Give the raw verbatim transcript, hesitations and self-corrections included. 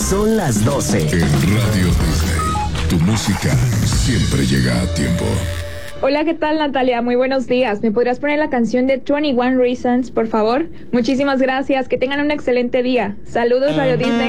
Son las doce. En Radio Disney, tu música siempre llega a tiempo. Hola, ¿qué tal, Natalia? Muy buenos días. ¿Me podrías poner la canción de veintiuno Reasons, por favor? Muchísimas gracias. Que tengan un excelente día. Saludos, Radio Disney.